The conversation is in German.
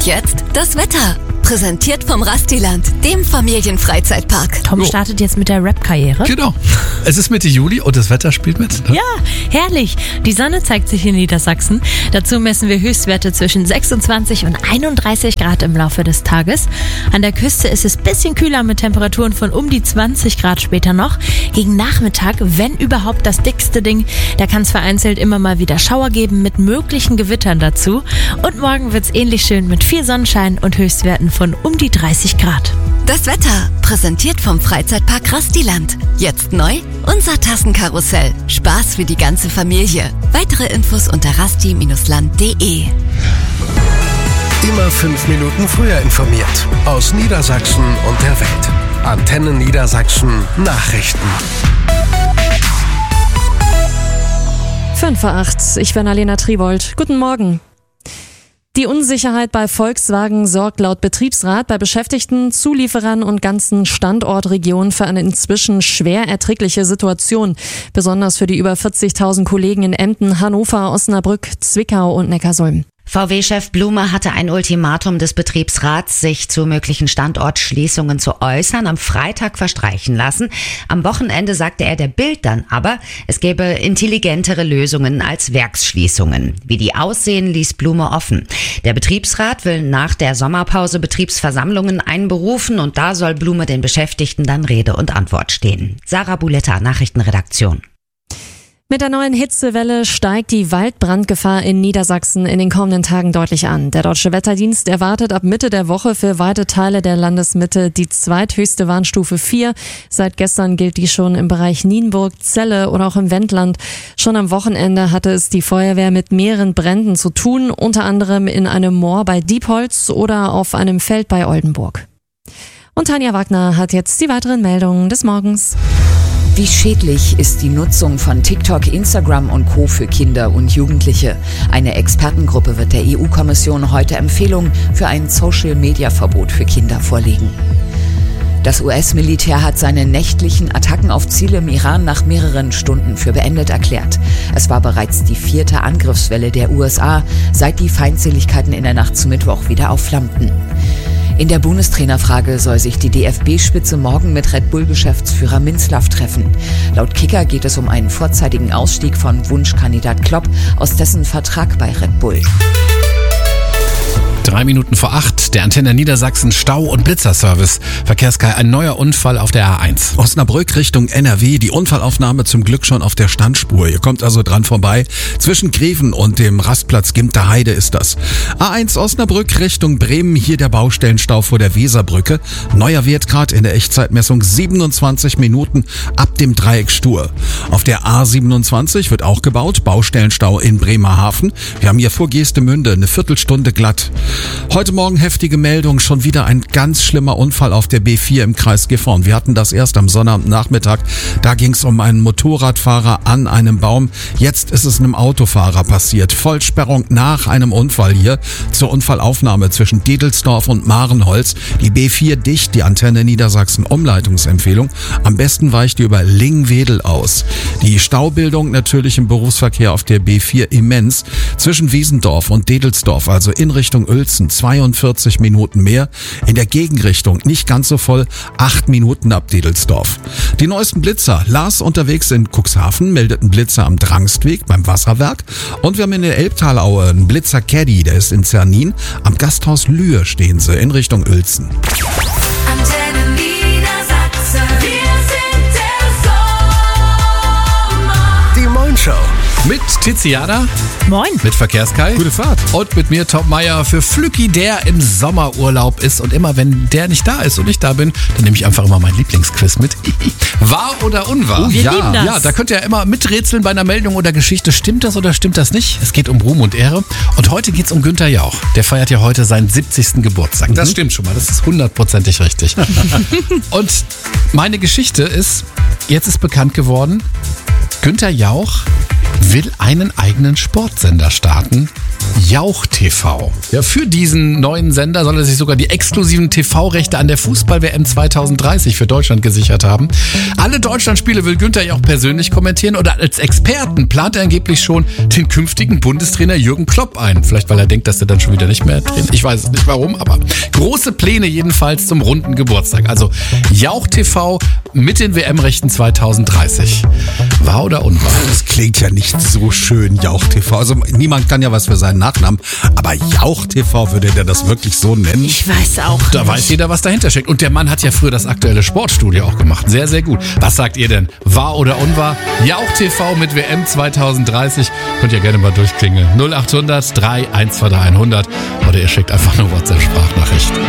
Und jetzt das Wetter. Präsentiert vom Rastiland, dem Familienfreizeitpark. Tom startet jetzt mit der Rap-Karriere. Genau. Es ist Mitte Juli und das Wetter spielt mit. Ne? Ja, herrlich. Die Sonne zeigt sich in Niedersachsen. Dazu messen wir Höchstwerte zwischen 26 und 31 Grad im Laufe des Tages. An der Küste ist es ein bisschen kühler mit Temperaturen von um die 20 Grad später noch. Gegen Nachmittag, wenn überhaupt das dickste Ding, da kann es vereinzelt immer mal wieder Schauer geben mit möglichen Gewittern dazu. Und morgen wird es ähnlich schön mit viel Sonnenschein und Höchstwerten von um die 30 Grad. Das Wetter, präsentiert vom Freizeitpark Rastiland. Jetzt neu, unser Tassenkarussell. Spaß für die ganze Familie. Weitere Infos unter rasti-land.de. Immer 5 Minuten früher informiert. Aus Niedersachsen und der Welt. Antenne Niedersachsen Nachrichten. 5:08 Uhr, ich bin Alena Tribold. Guten Morgen. Die Unsicherheit bei Volkswagen sorgt laut Betriebsrat bei Beschäftigten, Zulieferern und ganzen Standortregionen für eine inzwischen schwer erträgliche Situation. Besonders für die über 40.000 Kollegen in Emden, Hannover, Osnabrück, Zwickau und Neckarsulm. VW-Chef Blume hatte ein Ultimatum des Betriebsrats, sich zu möglichen Standortschließungen zu äußern, am Freitag verstreichen lassen. Am Wochenende sagte er der Bild dann aber, es gäbe intelligentere Lösungen als Werksschließungen. Wie die aussehen, ließ Blume offen. Der Betriebsrat will nach der Sommerpause Betriebsversammlungen einberufen und da soll Blume den Beschäftigten dann Rede und Antwort stehen. Sarah Buletta, Nachrichtenredaktion. Mit der neuen Hitzewelle steigt die Waldbrandgefahr in Niedersachsen in den kommenden Tagen deutlich an. Der Deutsche Wetterdienst erwartet ab Mitte der Woche für weite Teile der Landesmitte die zweithöchste Warnstufe 4. Seit gestern gilt die schon im Bereich Nienburg, Celle oder auch im Wendland. Schon am Wochenende hatte es die Feuerwehr mit mehreren Bränden zu tun, unter anderem in einem Moor bei Diepholz oder auf einem Feld bei Oldenburg. Und Tanja Wagner hat jetzt die weiteren Meldungen des Morgens. Wie schädlich ist die Nutzung von TikTok, Instagram und Co. für Kinder und Jugendliche? Eine Expertengruppe wird der EU-Kommission heute Empfehlungen für ein Social-Media-Verbot für Kinder vorlegen. Das US-Militär hat seine nächtlichen Attacken auf Ziele im Iran nach mehreren Stunden für beendet erklärt. Es war bereits die 4. Angriffswelle der USA, seit die Feindseligkeiten in der Nacht zu Mittwoch wieder aufflammten. In der Bundestrainerfrage soll sich die DFB-Spitze morgen mit Red Bull-Geschäftsführer Minzlaff treffen. Laut Kicker geht es um einen vorzeitigen Ausstieg von Wunschkandidat Klopp aus dessen Vertrag bei Red Bull. 7:03, der Antenne Niedersachsen Stau- und Blitzerservice. Verkehrskai, ein neuer Unfall auf der A1. Osnabrück Richtung NRW, die Unfallaufnahme zum Glück schon auf der Standspur. Ihr kommt also dran vorbei. Zwischen Greven und dem Rastplatz Gimterheide ist das. A1 Osnabrück Richtung Bremen, hier der Baustellenstau vor der Weserbrücke. Neuer Wertgrad in der Echtzeitmessung 27 Minuten ab dem Dreieck Stur. Auf der A27 wird auch gebaut, Baustellenstau in Bremerhaven. Wir haben hier vor Geestemünde eine Viertelstunde glatt. Heute Morgen heftige Meldung, schon wieder ein ganz schlimmer Unfall auf der B4 im Kreis Gifhorn. Wir hatten das erst am Sonnabendnachmittag. Da ging es um einen Motorradfahrer an einem Baum. Jetzt ist es einem Autofahrer passiert. Vollsperrung nach einem Unfall hier zur Unfallaufnahme zwischen Dedelsdorf und Marenholz. Die B4 dicht, die Antenne Niedersachsen Umleitungsempfehlung. Am besten weicht ihr über Lingwedel aus. Die Staubildung natürlich im Berufsverkehr auf der B4 immens. Zwischen Wiesendorf und Dedelsdorf, also in Richtung Uelzen, 42 Minuten mehr. In der Gegenrichtung nicht ganz so voll, 8 Minuten ab Dedelsdorf. Die neuesten Blitzer. Lars unterwegs in Cuxhaven, meldet einen Blitzer am Drangstweg beim Wasserwerk. Und wir haben in der Elbtalaue einen Blitzer Caddy, der ist in Zernin. Am Gasthaus Lühe stehen sie in Richtung Uelzen. Antenne Niedersachsen, wir sind der Sommer. Die Moin-Show. Mit Tiziana. Moin. Mit Verkehrskai. Gute Fahrt. Und mit mir, Tom Meier, für Flücki, der im Sommerurlaub ist. Und immer, wenn der nicht da ist und ich da bin, dann nehme ich einfach immer mein Lieblingsquiz mit. Wahr oder unwahr? Wir lieben das. Ja, da könnt ihr ja immer miträtseln bei einer Meldung oder Geschichte. Stimmt das oder stimmt das nicht? Es geht um Ruhm und Ehre. Und heute geht's um Günther Jauch. Der feiert ja heute seinen 70. Geburtstag. Das stimmt schon mal. Das ist 100%ig richtig. Und meine Geschichte ist, jetzt ist bekannt geworden, Günther Jauch will einen eigenen Sportsender starten. Jauch TV. Ja, für diesen neuen Sender soll er sich sogar die exklusiven TV-Rechte an der Fußball-WM 2030 für Deutschland gesichert haben. Alle Deutschlandspiele will Günther Jauch persönlich kommentieren und als Experten plant er angeblich schon den künftigen Bundestrainer Jürgen Klopp ein. Vielleicht, weil er denkt, dass er dann schon wieder nicht mehr trainiert. Ich weiß nicht warum, aber große Pläne jedenfalls zum runden Geburtstag. Also Jauch TV mit den WM-Rechten 2030. Wahr oder unwahr? Das klingt ja nicht so schön, Jauch TV. Also niemand kann ja was für seinen Nachnamen, aber Jauch TV, würde der das wirklich so nennen? Ich weiß auch Da weiß jeder, was dahinter steckt. Und der Mann hat ja früher das aktuelle Sportstudio auch gemacht. Sehr, sehr gut. Was sagt ihr denn? Wahr oder unwahr? Jauch TV mit WM 2030. Könnt ihr gerne mal durchklingeln. 0800 3 123 100 oder ihr schickt einfach eine WhatsApp-Sprachnachricht.